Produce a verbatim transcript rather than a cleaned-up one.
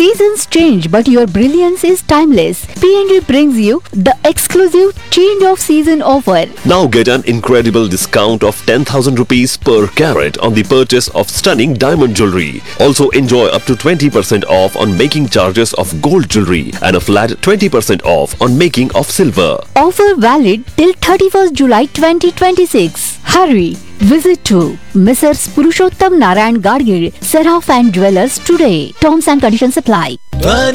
Seasons change, but your brilliance is timeless. P N G brings you the exclusive change of season offer. Now get an incredible discount of ten thousand rupees per carat on the purchase of stunning diamond jewelry. Also enjoy up to twenty percent off on making charges of gold jewelry and a flat twenty percent off on making of silver. Offer valid till thirty-first July twenty twenty-six. Hurry! Visit to Missus Purushottam Narayan Gadgil, Seraph and Jewelers today. Terms and conditions apply.